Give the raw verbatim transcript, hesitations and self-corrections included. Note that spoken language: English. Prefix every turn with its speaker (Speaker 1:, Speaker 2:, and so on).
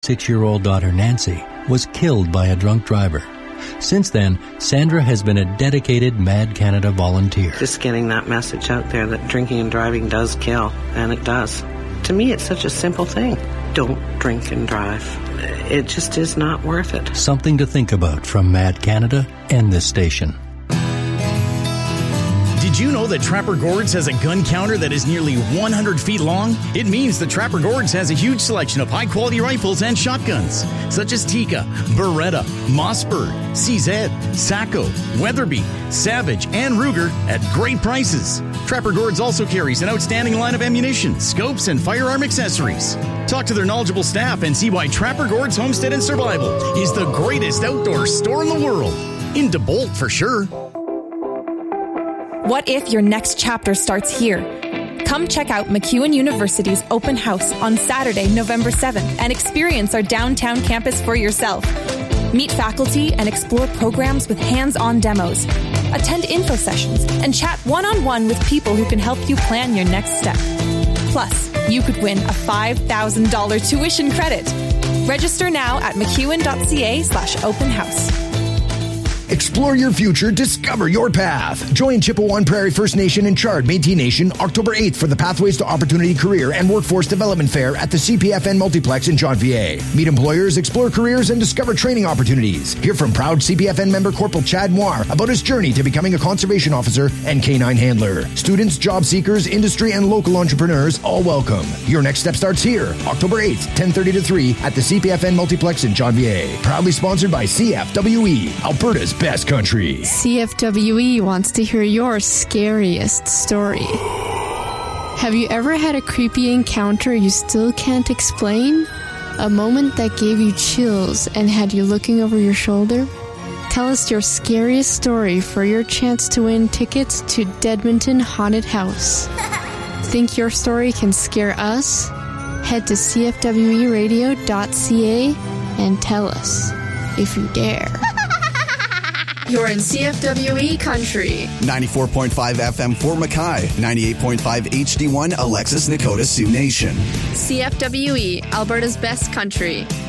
Speaker 1: six-year-old daughter Nancy was killed by a drunk driver. Since then, Sandra has been a dedicated Mad Canada volunteer.
Speaker 2: Just getting that message out there that drinking and driving does kill, and it does. To me, it's such a simple thing. Don't drink and drive. It just is not worth it.
Speaker 1: Something to think about from Mad Canada and this station.
Speaker 3: Did you know that Trapper Gord's has a gun counter that is nearly one hundred feet long? It means that Trapper Gord's has a huge selection of high-quality rifles and shotguns, such as Tikka, Beretta, Mossberg, C Z, Sacco, Weatherby, Savage, and Ruger at great prices. Trapper Gord's also carries an outstanding line of ammunition, scopes, and firearm accessories. Talk to their knowledgeable staff and see why Trapper Gord's Homestead and Survival is the greatest outdoor store in the world. In DeBolt, for sure.
Speaker 4: What if your next chapter starts here? Come check out MacEwan University's open house on Saturday, November seventh, and experience our downtown campus for yourself. Meet faculty and explore programs with hands-on demos. Attend info sessions and chat one-on-one with people who can help you plan your next step. Plus, you could win a five thousand dollars tuition credit. Register now at mcewan.ca slash open house.
Speaker 5: Explore your future, discover your path. Join Chippewa Prairie First Nation and Chard Métis Nation October eighth for the Pathways to Opportunity Career and Workforce Development Fair at the C P F N Multiplex in Jean-Vier. Meet employers, explore careers, and discover training opportunities. Hear from proud C P F N member Corporal Chad Moir about his journey to becoming a conservation officer and canine handler. Students, job seekers, industry, and local entrepreneurs all welcome. Your next step starts here, October eighth, ten thirty to three at the C P F N Multiplex in Jean-Vier. Proudly sponsored by C F W E, Alberta's best country.
Speaker 6: C F W E wants to hear your scariest story. Have you ever had a creepy encounter you still can't explain? A moment that gave you chills and had you looking over your shoulder? Tell us your scariest story for your chance to win tickets to Dedmonton Haunted House. Think your story can scare us? Head to c f w e radio dot c a and tell us, if you dare.
Speaker 7: You're in C F W E country.
Speaker 8: ninety-four point five F M for Mackay. ninety-eight point five H D one Alexis Nakota Sioux Nation.
Speaker 7: C F W E, Alberta's best country.